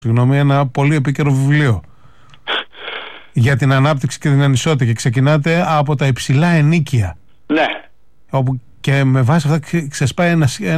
Συγγνώμη, ένα πολύ επίκαιρο βιβλίο για την ανάπτυξη και την ανισότητα, και ξεκινάτε από τα υψηλά ενοίκια. Ναι. Όπου και με βάση αυτά ξεσπάει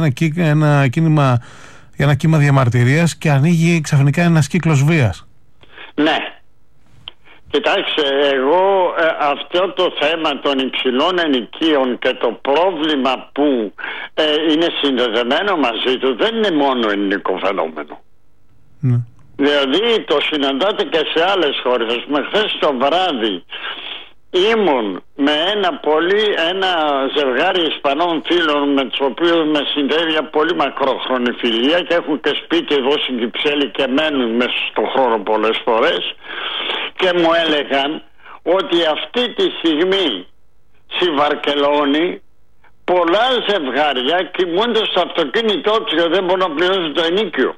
ένα κύμα διαμαρτυρίας και ανοίγει ξαφνικά ένας κύκλος βίας. Ναι. Κοιτάξτε, εγώ αυτό το θέμα των υψηλών ενοικίων και το πρόβλημα που είναι συνδεδεμένο μαζί του δεν είναι μόνο ελληνικό φαινόμενο. Ναι. Δηλαδή το συναντάτε και σε άλλες χώρες. Ας πούμε, χθες το βράδυ ήμουν με ένα ζευγάρι Ισπανών φίλων με τους οποίους με συνδέει μια πολύ μακρόχρονη φιλία και έχουν και σπίτι εδώ στην Κυψέλη και μένουν μέσα στον χώρο πολλές φορές, και μου έλεγαν ότι αυτή τη στιγμή στη Βαρκελόνη πολλά ζευγάρια κοιμούνται στο αυτοκίνητό τους και δεν μπορούν να πληρώσουν το ενοίκιο.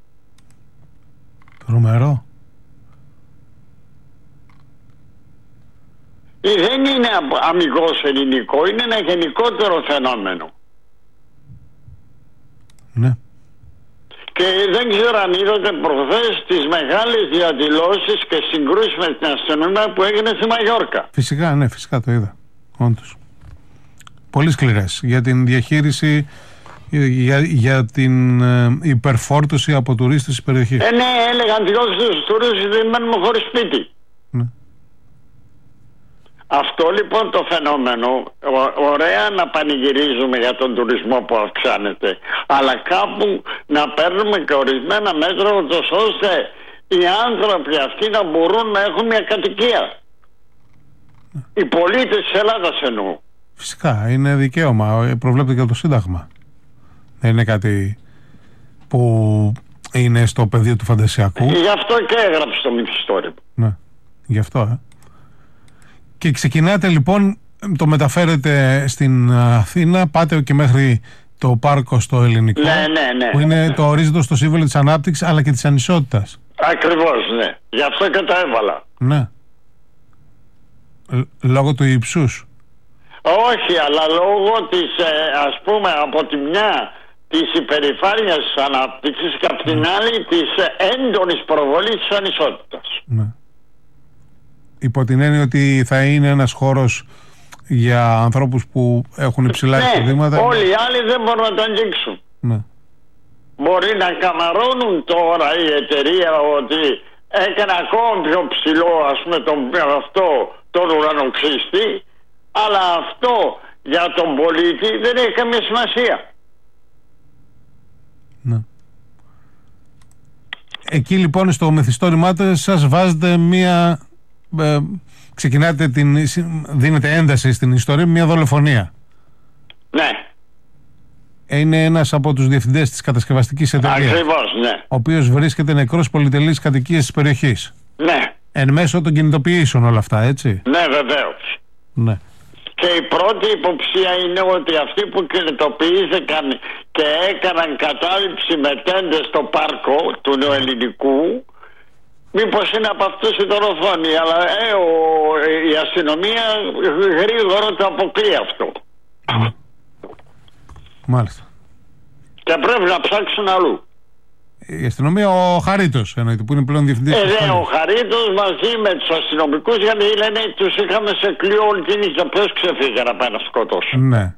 Τρομερό. Δεν είναι αμιγώς ελληνικό, είναι ένα γενικότερο φαινόμενο. Ναι. Και δεν ξέρω αν είδατε προχθές τις μεγάλες διαδηλώσεις και συγκρούσεις με την αστυνομία που έγινε στη Μαγιόρκα. Φυσικά, ναι, φυσικά το είδα. Όντως. Πολύ σκληρές για την διαχείριση, για την υπερφόρτωση από τουρίστες της περιοχής. Ναι, έλεγαν τους τουρίστες δεν μένουμε χωρίς σπίτι. Ναι. Αυτό λοιπόν το φαινόμενο, ωραία να πανηγυρίζουμε για τον τουρισμό που αυξάνεται, αλλά κάπου να παίρνουμε και ορισμένα μέτρα ώστε οι άνθρωποι αυτοί να μπορούν να έχουν μια κατοικία. Οι πολίτες της Ελλάδας εννοώ. Φυσικά, είναι δικαίωμα, προβλέπεται και από το Σύνταγμα. Δεν είναι κάτι που είναι στο πεδίο του φαντασιακού. Γι' αυτό και έγραψε το μυθιστόρημα. Ναι, γι' αυτό. Και ξεκινάτε λοιπόν, το μεταφέρετε στην Αθήνα, πάτε και μέχρι το πάρκο στο Ελληνικό, ναι. που είναι το ορίζοντο στο σύμβολο της ανάπτυξης αλλά και της ανισότητας. Ακριβώς, ναι. Γι' αυτό και τα έβαλα. Ναι. Λόγω του υψούς. Όχι, αλλά λόγω της, ας πούμε, από τη μια της υπερηφάνειας της ανάπτυξης και από την άλλη της έντονης προβολής της ανισότητας. Ναι. Υπό την έννοια ότι θα είναι ένας χώρος για ανθρώπους που έχουν υψηλά εισοδήματα. Όλοι οι άλλοι δεν μπορούν να το αγγίξουν. Ναι. Μπορεί να καμαρώνουν τώρα η εταιρεία ότι έκανε ακόμα πιο ψηλό, ας πούμε, τον ουρανοξύστη, αλλά αυτό για τον πολίτη δεν έχει καμία σημασία. Ναι. Εκεί λοιπόν στο μυθιστόρημά σας βάζετε μία... ξεκινάτε, δίνετε ένταση στην ιστορία, μια δολοφονία. Ναι. Είναι ένας από τους διευθυντές της κατασκευαστικής εταιρείας. Ακριβώς, ναι. Ο οποίος βρίσκεται νεκρός πολυτελής κατοικίες της περιοχής. Ναι. Εν μέσω των κινητοποιήσεων όλα αυτά, έτσι. Ναι, βεβαίως. Ναι. Και η πρώτη υποψία είναι ότι αυτοί που κινητοποιήθηκαν και έκαναν κατάληψη με τέντες στο πάρκο του Νεοελληνικού, μήπως είναι από αυτούς οι δολοφόνοι, αλλά η αστυνομία γρήγορα το αποκλεί αυτό. Μάλιστα. Και πρέπει να ψάξουν αλλού. Η αστυνομία, ο Χαρίτος εννοείται, που είναι πλέον διευθυντής. Ναι, ο Χαρίτος μαζί με τους αστυνομικούς, γιατί λένε τους είχαμε σε κλειό όλη την νύχτα, ποιος ξεφύγε να πάει να σκοτώσουν. Ναι.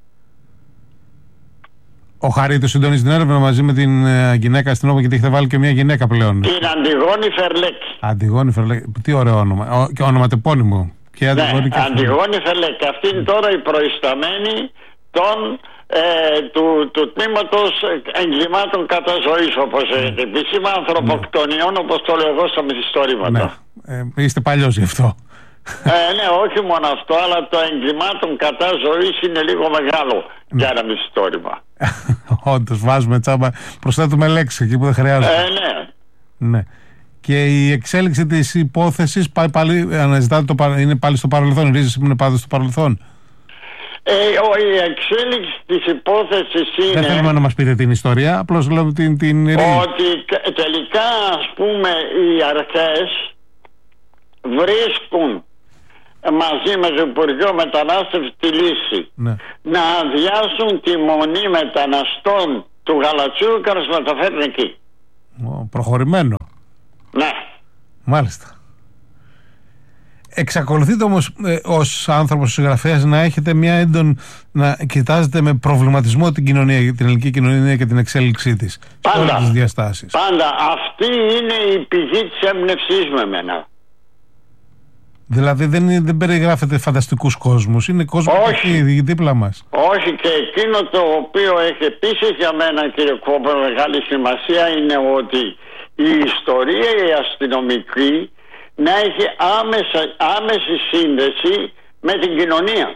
Ο Χαρίτος συντονίζει την έρευνα μαζί με την γυναίκα αστυνόμου, γιατί έχετε βάλει και μια γυναίκα πλέον. Την Αντιγόνη Φερλέκη. Αντιγόνη Φερλέκη. Τι ωραίο όνομα. Και ονοματεπώνυμο. Ναι, Αντιγόνη Φερλέκη. Αυτή είναι τώρα η προϊσταμένη του τμήματος εγκλημάτων κατά ζωής, όπως λέγεται. Επίσημα ανθρωποκτονιών, όπως το λέω εγώ στα μυθιστόρηματα. Ναι. Είστε παλιός γι' αυτό. Ναι, όχι μόνο αυτό, αλλά το εγκλημάτων κατά ζωής είναι λίγο μεγάλο για ένα μυθιστόρημα. Όντως, βάζουμε τσάμπα, προσθέτουμε λέξεις εκεί που δεν χρειάζεται. Ναι. Και η εξέλιξη της υπόθεσης πάει πάλι, είναι πάλι στο παρελθόν, η ρίζες είναι πάντα στο παρελθόν. Η εξέλιξη της υπόθεσης είναι... Δεν θέλουμε να μας πείτε την ιστορία, απλώς λέω την ότι τελικά, ας πούμε, οι αρχές βρίσκουν μαζί με το Υπουργείο Μετανάστευσης τη λύση να αδειάσουν τη μονή μεταναστών του Γαλατσίου και να τους μεταφέρουν εκεί. Προχωρημένο. Ναι. Μάλιστα. Εξακολουθείτε όμως ως άνθρωπος συγγραφέας να έχετε να κοιτάζετε με προβληματισμό την κοινωνία, την ελληνική κοινωνία και την εξέλιξή της. Πάντα. Όλες τις διαστάσεις. Πάντα. Αυτή είναι η πηγή της έμπνευσής με εμένα. Δηλαδή δεν περιγράφεται φανταστικούς κόσμους, είναι κόσμος δίπλα μας. Όχι, και εκείνο το οποίο έχει επίσης για μένα, κύριε Κόμπο, μεγάλη σημασία είναι ότι η ιστορία η αστυνομική να έχει άμεση σύνδεση με την κοινωνία.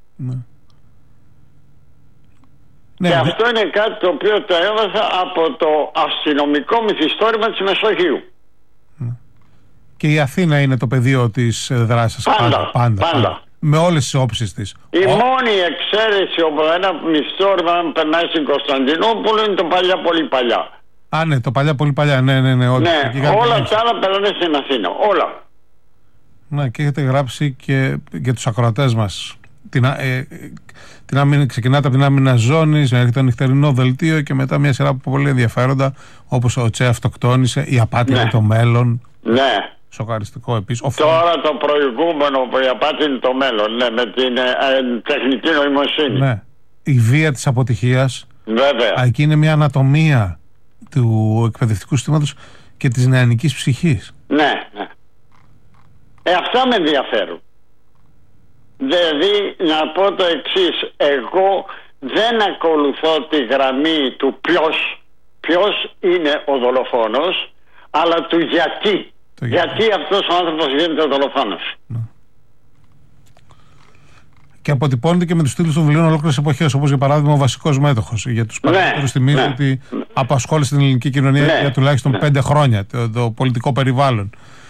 Ναι. Και αυτό είναι κάτι το οποίο το έμαθα από το αστυνομικό μυθιστόρημα της Μεσογείου. Και η Αθήνα είναι το πεδίο της δράσης. Πάντα. Με όλες τις όψεις της. Η μόνη εξαίρεση από ένα μυθιστόρημα αν περνάει στην Κωνσταντινούπολη είναι το παλιά πολύ παλιά. Ναι, το παλιά πολύ παλιά. Ναι. Όλα τα άλλα περνάνε στην Αθήνα. Όλα. Ναι, και έχετε γράψει και για τους ακροατές μας. Ξεκινάτε από την άμυνα ζώνης, έρχεται το νυχτερινό δελτίο και μετά μια σειρά από πολύ ενδιαφέροντα, όπως ο Τσε αυτοκτόνησε, η απάτη για το μέλλον. Ναι. Σοκαριστικό επίσης. Τώρα το προηγούμενο που η απάτη είναι το μέλλον, ναι, με την τεχνητή νοημοσύνη. Ναι. Η βία της αποτυχίας. Βέβαια. Εκεί είναι μια ανατομία του εκπαιδευτικού συστήματος και της νεανικής ψυχής. Ναι. Αυτά με ενδιαφέρουν. Δηλαδή, να πω το εξής, εγώ δεν ακολουθώ τη γραμμή του ποιος είναι ο δολοφόνος, αλλά του γιατί. Γιατί αυτός ο άνθρωπος γίνεται ο δολοφόνος. Και αποτυπώνεται και με τους τίτλους των βιβλίων ολόκληρες εποχές, όπως για παράδειγμα ο βασικός μέτοχος. Για τους παραδείγματος θυμίζει ότι απασχόλησε την ελληνική κοινωνία για τουλάχιστον 5 χρόνια, το πολιτικό περιβάλλον.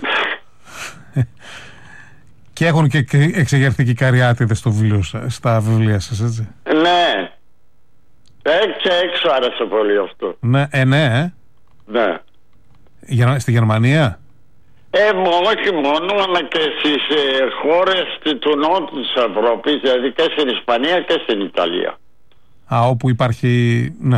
Και έχουν και εξεγερθεί και οι καριάτιδες στα βιβλία σας, έτσι. Ναι. Έξω άρεσε πολύ αυτό. Ναι. Ναι. Στη Γερμανία. Όχι μόνο, αλλά και στις χώρες του νότου της Ευρώπης, δηλαδή και στην Ισπανία και στην Ιταλία. Όπου υπάρχει, ναι.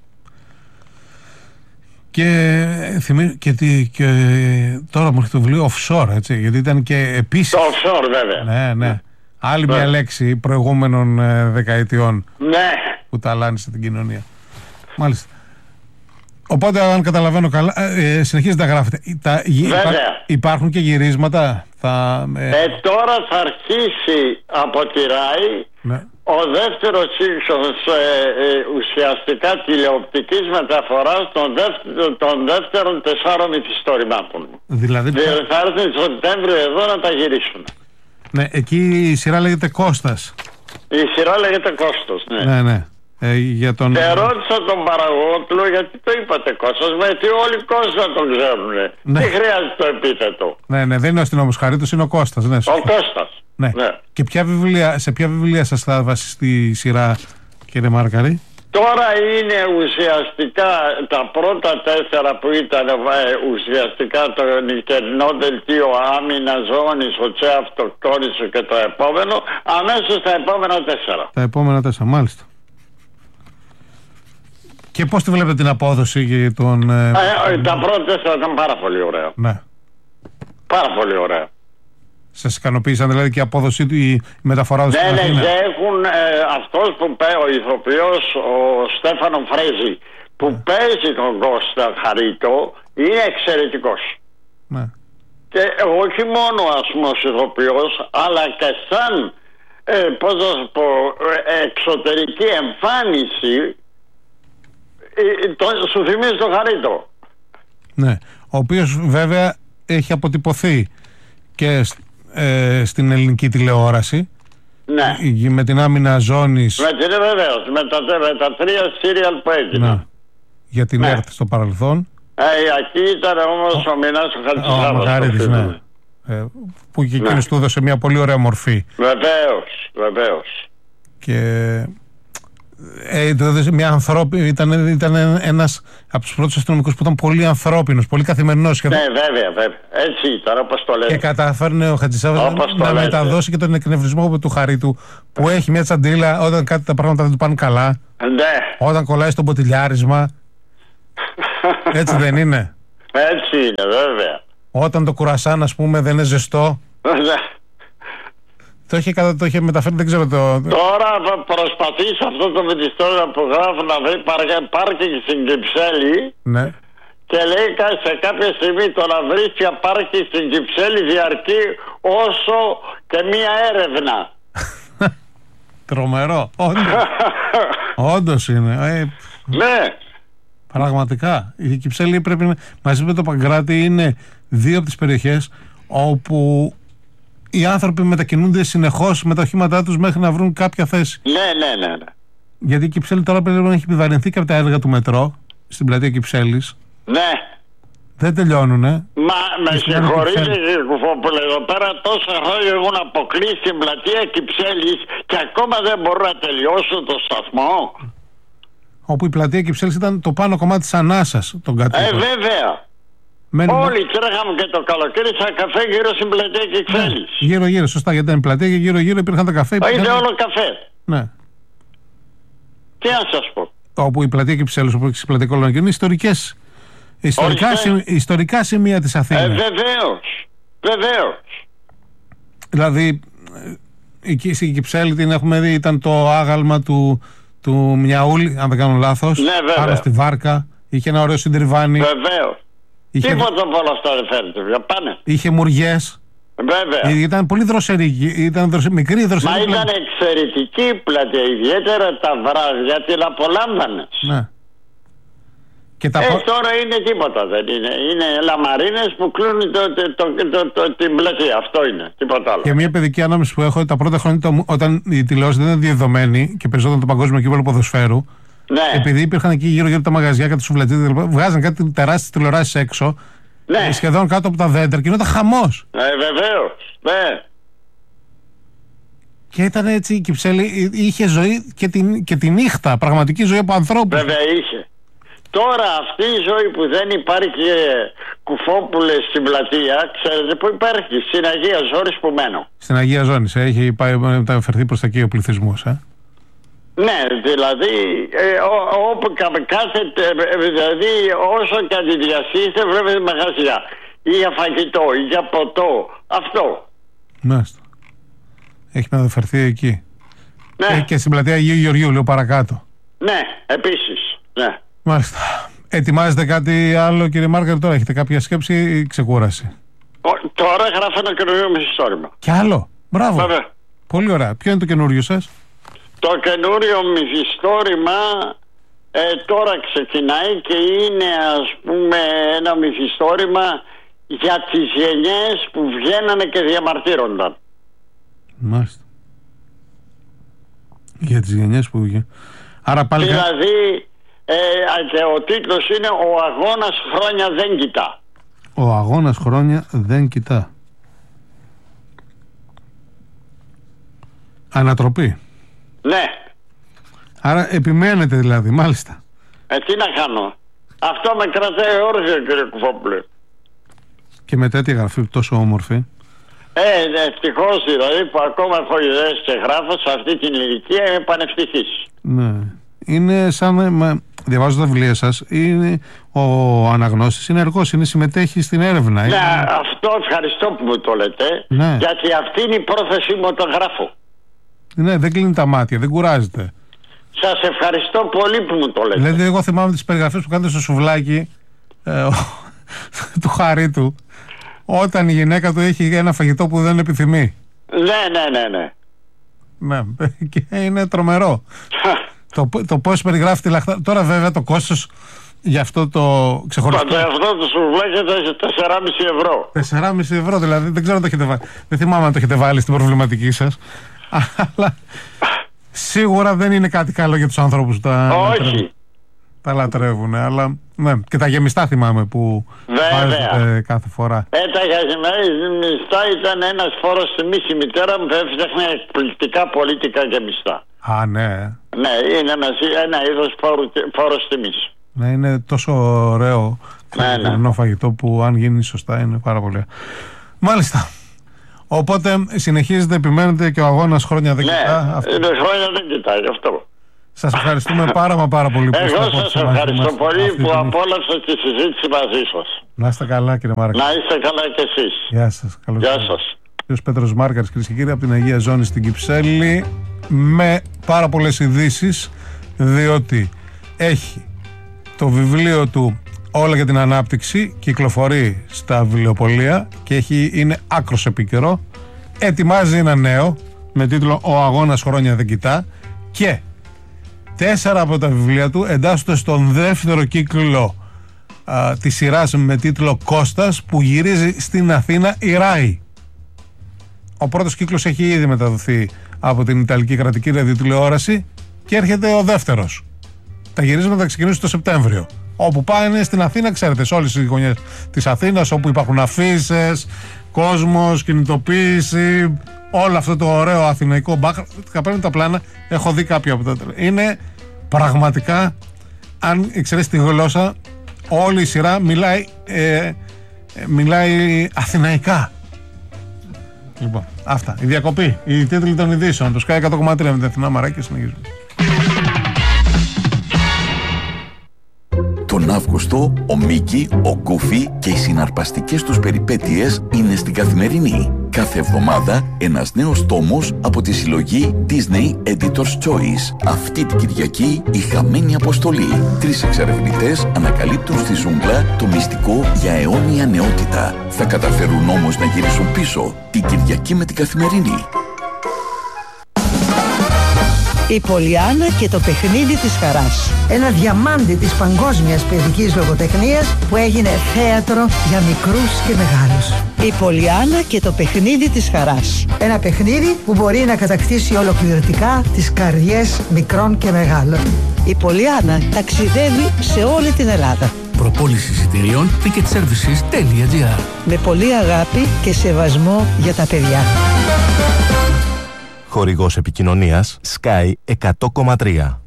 Και τώρα μου έρχεται το βιβλίο offshore, έτσι, γιατί ήταν και επίσης. Το offshore, βέβαια. Ναι. Άλλη μια λέξη προηγούμενων δεκαετιών. Ναι. Που ταλάνισε την κοινωνία. Μάλιστα. Οπότε, αν καταλαβαίνω καλά, συνεχίζετε να γράφετε. Υπάρχουν και γυρίσματα. Τώρα θα αρχίσει από τη ΡΑΗ ο δεύτερος σύγχρονος ουσιαστικά τηλεοπτικής μεταφοράς των δεύτερων 4 μυθιστορημάτων μου. Δηλαδή θα έρθουν το Σεπτέμβριο εδώ να τα γυρίσουν. Ναι, εκεί η σειρά λέγεται Κώστας. Η σειρά λέγεται Κώστας, ναι. Και ρώτησα τον παραγωγό του, γιατί το είπατε Κώστας, γιατί όλοι Κώστα τον ξέρουν. Τι χρειάζεται το επίθετο. Ναι, δεν είναι ο αστυνόμος Χαρίτος, είναι ο Κώστας. Ο Κώστας. Ναι. Και σε ποια βιβλία σας θα βασιστεί η σειρά, κύριε Μάρκαρη? Τώρα είναι ουσιαστικά τα πρώτα 4 που ήταν ουσιαστικά το νυχτερινό δελτίο άμυνα ζώνης, ο Τσε αυτοκτόνησε και το επόμενο, αμέσως τα επόμενα 4. Τα επόμενα 4, μάλιστα. Και πώς τη βλέπετε την απόδοση για τον... τα πρώτα 4 ήταν πάρα πολύ ωραία. Ναι. Πάρα πολύ ωραία. Σας ικανοποίησαν δηλαδή και η απόδοση του, η μεταφορά του στην Αθήνα? Ναι, και έχουν αυτός που παίζει, ο ηθοποιός, ο Στέφανο Φρέζη, που παίζει τον Κώστα Χαρίτο, είναι εξαιρετικός. Ναι. Και όχι μόνο ας πούμε ως ηθοποιός, αλλά και σαν εξωτερική εμφάνιση σου θυμίζει τον Χαρίτο. Ναι, ο οποίος βέβαια έχει αποτυπωθεί και στην ελληνική τηλεόραση. Ναι. Με την άμυνα ζώνης. Βεβαίως, με τα 3 σύριαλ που έγιναν. Ναι. Για την ΕΡΤ στο παρελθόν. Εκεί ήταν όμως ο Μινάς ο Χατζησάβας. Ο Μαγαρίτης, ναι. Που και εκείνος του έδωσε μια πολύ ωραία μορφή. Βεβαίως. Και ήταν ένας από τους πρώτους αστυνομικούς που ήταν πολύ ανθρώπινος, πολύ καθημερινός. Ναι, βέβαια. Έτσι ήταν, όπως το λέτε. Και κατάφερνε ο Χατζησάβας να μεταδώσει και τον εκνευρισμό του Χαρίτου, που έχει μια τσαντίλα όταν κάτι τα πράγματα δεν του πάνε καλά. Ναι. Όταν κολλάει στο μποτιλιάρισμα. Έτσι δεν είναι? Έτσι είναι, βέβαια. Όταν το κουρασάν, ας πούμε, δεν είναι ζεστό. Το είχε μεταφέρει, δεν ξέρω το... Τώρα θα προσπαθήσει αυτό το μυθιστόρημα που γράφω να βρει πάρκινγκ στην Κυψέλη. Ναι. Και λέει σε κάποια στιγμή το να βρει πια πάρκινγκ στην Κυψέλη διαρκεί όσο και μία έρευνα. Τρομερό. Όντως είναι. Ναι. Πραγματικά. Η Κυψέλη πρέπει να... Μαζί με το Παγκράτη είναι δύο από τις περιοχές όπου οι άνθρωποι μετακινούνται συνεχώς με τα οχήματά τους μέχρι να βρουν κάποια θέση. Ναι. Γιατί η Κυψέλη τώρα πρέπει να έχει επιβαρυνθεί και από τα έργα του μετρό στην πλατεία Κυψέλης. Ναι. Δεν τελειώνουνε. Μα με συγχωρείτε κύριε Κουφόπουλε, εδώ πέρα τόσα χρόνια έχουν αποκλείσει την πλατεία Κυψέλης και ακόμα δεν μπορούν να τελειώσουν το σταθμό. Όπου η πλατεία Κυψέλης ήταν το πάνω κομμάτι της ανάσας των κατοίκων. Βέβαια. Όλοι τρέχαμε και το καλοκαίρι σαν καφέ γύρω στην πλατεία Κυψέλης. Γύρω-γύρω, σωστά, γιατί ήταν πλατεία και γύρω-γύρω υπήρχαν τα καφέ. Είναι όλο καφέ. Ναι. Τι να σας πω. Όπου η πλατεία Κυψέλης, όπου η πλατεία Κολονακίου είναι ιστορικά σημεία της Αθήνας. Βεβαίως. Δηλαδή, στην Κυψέλη την έχουμε δει, ήταν το άγαλμα του Μιαούλη, αν δεν κάνω λάθος. Ναι, πάνω στη βάρκα. Είχε ένα ωραίο συντριβάνι. Βεβαίως. Τίποτα από όλα αυτά δεν φέρνετε. Πάνε. Είχε μουριές. Βέβαια. Ήταν πολύ δροσερή. Μικρή δροσερή. Μα ήταν εξαιρετική πλατεία. Ιδιαίτερα τα βράδια την απολάμβανες. Ναι. Και τώρα είναι τίποτα, δεν είναι. Είναι λαμαρίνες που κλείνουν την πλατεία. Αυτό είναι. Τίποτα άλλο. Και μια παιδική ανάμεση που έχω τα πρώτα χρόνια, όταν η τηλεόραση δεν ήταν διαδεδομένη και περισσότερο το παγκόσμιο κύπελλο ποδοσφαίρου. Ναι. Επειδή υπήρχαν εκεί γύρω-γύρω τα μαγαζιά και τα σουβλατζίδια, βγάζαν κάτι τεράστιες τηλεοράσεις έξω. Ναι. Σχεδόν κάτω από τα δέντρα και γινόταν χαμός. Βεβαίως. Ναι. Και ήταν έτσι η Κυψέλη, είχε ζωή και τη νύχτα, πραγματική ζωή από ανθρώπους. Βέβαια είχε. Τώρα αυτή η ζωή που δεν υπάρχει, Κουφόπουλε, στην πλατεία, ξέρετε που υπάρχει? Στην Αγία Ζώνης που μένω. Στην Αγία Ζώνη, έχει μεταφερθεί προς τα εκεί ο πληθυσμός, Ναι, δηλαδή όπου κάθεται, δηλαδή όσο και αντιδιαστήσετε βλέπετε μαγαζιά ή για φαγητό ή για ποτό, αυτό. Μάλιστα. Έχει μεταφερθεί εκεί. Ναι. Και στην πλατεία Αγίου Γεωργίου, λίγο παρακάτω. Ναι, επίσης. Ναι. Μάλιστα. Ετοιμάζετε κάτι άλλο, κύριε Μάργαρη, τώρα έχετε κάποια σκέψη ή ξεκούραση? Τώρα γράφω ένα καινούριο μυθιστόρημα. Κι άλλο. Μπράβο. Βέβαια. Πολύ ωραία. Ποιο είναι το καινούριο σας? Το καινούριο μυθιστόρημα τώρα ξεκινάει και είναι, ας πούμε, ένα μυθιστόρημα για τις γενιές που βγαίνανε και διαμαρτύρονταν. Μάλιστα. Για τις γενιές που βγαίνανε. Άρα πάλι... Δηλαδή και ο τίτλος είναι «Ο αγώνας χρόνια δεν κοιτά». Ο αγώνας χρόνια δεν κοιτά. Ανατροπή. Ναι. Άρα επιμένετε δηλαδή, μάλιστα. Τι να κάνω. Αυτό με κρατάει όρθιο, κύριε Κουφόπουλε. Και με τέτοια γραφή τόσο όμορφη. Ευτυχώς δηλαδή που ακόμα έχω ιδέες και γράφω σε αυτή την ηλικία, είμαι πανευτυχής. Ναι. Είναι σαν, διαβάζω τα βιβλία σας, είναι ο αναγνώστης, είναι εργός, συμμετέχει στην έρευνα. Ναι, αυτό ευχαριστώ που μου το λέτε, ναι. Γιατί αυτή είναι η πρόθεσή μου όταν γράφω. Ναι, δεν κλείνει τα μάτια, δεν κουράζεται. Σας ευχαριστώ πολύ που μου το λέτε. Δηλαδή, εγώ θυμάμαι τις περιγραφές που κάνετε στο σουβλάκι του Χαρίτου, όταν η γυναίκα του έχει ένα φαγητό που δεν επιθυμεί. Ναι. Ναι, και είναι τρομερό. το πώς περιγράφει τη λαχτάρα. Τώρα βέβαια το κόστος για αυτό το ξεχωριστό. Αυτό το σουβλάκι είναι 4,5 ευρώ. 4,5 ευρώ δηλαδή, δεν ξέρω αν το έχετε βάλει. Δεν θυμάμαι αν το έχετε βάλει στην προβληματική σας. Αλλά σίγουρα δεν είναι κάτι καλό για τους ανθρώπους που τα λατρεύουν. Αλλά ναι, και τα γεμιστά θυμάμαι που βάζετε κάθε φορά. Τα γεμιστά ήταν ένας φόρος τιμής. Η μητέρα μου έφτιαχνε εκπληκτικά πολίτικα γεμιστά. Α, ναι. Ναι, είναι ένα είδος φόρος τιμής. Ναι, είναι τόσο ωραίο καθημερινό φαγητό που αν γίνει σωστά είναι πάρα πολύ. Μάλιστα. Οπότε συνεχίζετε, επιμένετε και ο αγώνας χρόνια δεν κοιτά. Ναι, χρόνια δεν κοιτάει αυτό. Σας ευχαριστούμε πάρα πολύ. Εγώ σας ευχαριστώ πολύ που απόλαυσα τη συζήτηση μαζί σας. Να είστε καλά, κύριε Μάρκα. Να είστε καλά κι εσείς. Γεια σας. Καλώς Γεια σας. Κύριος Πέτρος Μάρκαρης, κυρίες και κύριοι, από την Αγία Ζώνη στην Κυψέλη, με πάρα πολλές ειδήσεις, διότι έχει το βιβλίο του «Όλα για την Ανάπτυξη», κυκλοφορεί στα βιβλιοπωλεία και είναι άκρος επίκαιρο. Ετοιμάζει ένα νέο με τίτλο «Ο αγώνας χρόνια δεν κοιτά» και 4 από τα βιβλία του εντάσσονται στον δεύτερο κύκλο της σειράς με τίτλο «Κώστας», που γυρίζει στην Αθήνα η ΡΑΗ. Ο πρώτος κύκλος έχει ήδη μεταδοθεί από την Ιταλική Κρατική Ραδιοτηλεόραση και έρχεται ο δεύτερος. Τα γυρίσματα θα ξεκινήσουν το Σεπτέμβριο. Όπου πάνε στην Αθήνα, ξέρετε, σε όλες τις γωνιές της Αθήνας, όπου υπάρχουν αφίσες, κόσμος, κινητοποίηση, όλο αυτό το ωραίο αθηναϊκό background. Παίρνουν τα πλάνα, έχω δει κάποια από τα. Είναι πραγματικά, αν ξέρεις τη γλώσσα, όλη η σειρά μιλάει αθηναϊκά. Λοιπόν, αυτά. Η διακοπή, οι τίτλοι των ειδήσεων. Το Sky 100,3 με την Αθηνά Μαράκη, συνεχίζουμε. Τον Αύγουστο, ο Μίκη, ο Γκούφι και οι συναρπαστικές τους περιπέτειες είναι στην Καθημερινή. Κάθε εβδομάδα ένας νέος τόμος από τη συλλογή Disney Editor's Choice. Αυτή την Κυριακή η χαμένη αποστολή. 3 εξερευνητές ανακαλύπτουν στη ζούγκλα το μυστικό για αιώνια νεότητα. Θα καταφέρουν όμως να γυρίσουν πίσω την Κυριακή με την Καθημερινή. Η Πολιάννα και το παιχνίδι της χαράς. Ένα διαμάντι της παγκόσμιας παιδικής λογοτεχνίας που έγινε θέατρο για μικρούς και μεγάλους. Η Πολιάννα και το παιχνίδι της χαράς. Ένα παιχνίδι που μπορεί να κατακτήσει ολοκληρωτικά τις καρδιές μικρών και μεγάλων. Η Πολιάννα ταξιδεύει σε όλη την Ελλάδα. Προπόληση εισιτηρίων ticketservices.gr. Με πολύ αγάπη και σεβασμό για τα παιδιά. Χορηγός επικοινωνίας Sky 100,3.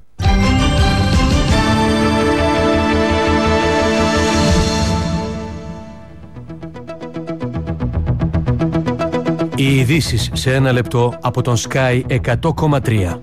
Οι ειδήσεις σε ένα λεπτό από τον Sky 100,3.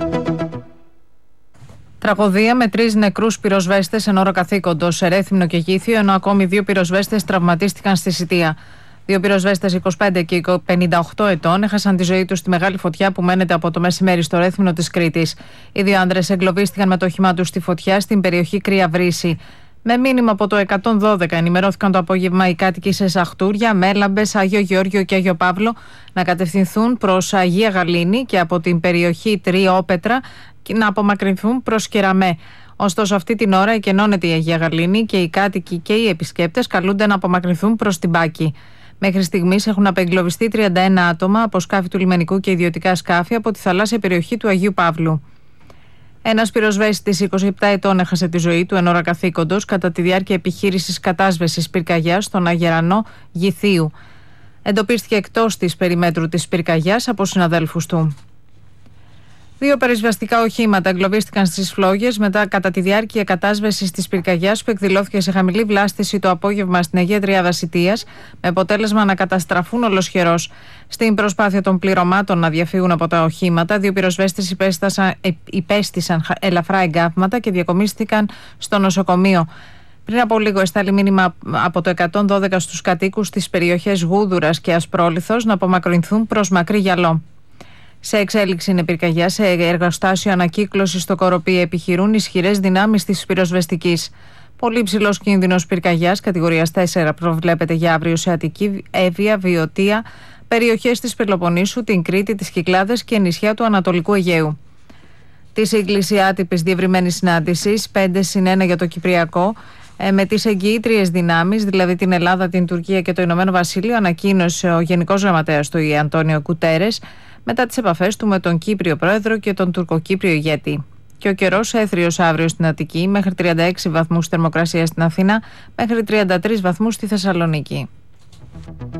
Τραγωδία με 3 νεκρούς πυροσβέστες εν ώρα καθήκοντος σε Ρέθυμνο και Γήθιο, ενώ ακόμη 2 πυροσβέστες τραυματίστηκαν στη Σιτία. 2 πυροσβέστες 25 και 58 ετών έχασαν τη ζωή τους στη μεγάλη φωτιά που μένεται από το μεσημέρι στο Ρέθυμνο της Κρήτης. Οι 2 άντρες εγκλωβίστηκαν με το όχημά τους στη φωτιά στην περιοχή Κρύα Βρύση. Με μήνυμα από το 112 ενημερώθηκαν το απόγευμα οι κάτοικοι σε Σαχτούρια, Μέλαμπες, Άγιο Γεώργιο και Άγιο Παύλο να κατευθυνθούν προς Αγία Γαλήνη και από την περιοχή Τριόπετρα να απομακρυνθούν προς Κεραμέ. Ωστόσο, αυτή την ώρα εκενώνεται η Αγία Γαλήνη και οι κάτοικοι και οι επισκέπτες καλούνται να απομακρυνθούν προς την Πάκη. Μέχρι στιγμής έχουν απεγκλωβιστεί 31 άτομα από σκάφη του λιμενικού και ιδιωτικά σκάφη από τη θαλάσσια περιοχή του Αγίου Παύλου. Ένας πυροσβέστης 27 ετών έχασε τη ζωή του εν ώρα καθήκοντος κατά τη διάρκεια επιχείρησης κατάσβεσης πυρκαγιάς στον Αγερανό Γηθίου. Εντοπίστηκε εκτός της περιμέτρου της πυρκαγιάς από συναδέλφους του. 2 περισβαστικά οχήματα εγκλωβίστηκαν στις φλόγες μετά κατά τη διάρκεια κατάσβεσης της πυρκαγιάς που εκδηλώθηκε σε χαμηλή βλάστηση το απόγευμα στην Αγία Τριάδα Σιτίας, με αποτέλεσμα να καταστραφούν ολοσχερός. Στην προσπάθεια των πληρωμάτων να διαφύγουν από τα οχήματα, 2 πυροσβέστες υπέστησαν ελαφρά εγκάβματα και διακομίστηκαν στο νοσοκομείο. Πριν από λίγο εστάλει μήνυμα από το 112 στους κατοίκους στις περιοχές Γούδουρας και Ασπρόλιθος να απομακρυνθούν προς Μακρύ Γιαλό. Σε εξέλιξη είναι πυρκαγιά σε εργοστάσιο ανακύκλωση στο Κοροπή. Επιχειρούν ισχυρές δυνάμεις της πυροσβεστικής. Πολύ υψηλός κίνδυνος πυρκαγιάς κατηγορίας 4 προβλέπεται για αύριο σε Αττική, Εύβοια, Βιωτία, περιοχές της Πελοποννήσου, την Κρήτη, τις Κυκλάδες και νησιά του Ανατολικού Αιγαίου. Τη σύγκληση άτυπης διευρυμένης συνάντησης 5+1 για το Κυπριακό με τις εγγυήτριες δυνάμεις, δηλαδή την Ελλάδα, την Τουρκία και το Ηνωμένο Βασίλειο, ανακοίνωσε ο Γενικός Γραμματέας του ΙΕ, Αντώνιο Γκουτέρες, μετά τις επαφές του με τον Κύπριο Πρόεδρο και τον Τουρκοκύπριο ηγέτη. Και ο καιρός έθριος αύριο στην Αττική, μέχρι 36 βαθμούς θερμοκρασία στην Αθήνα, μέχρι 33 βαθμούς στη Θεσσαλονίκη.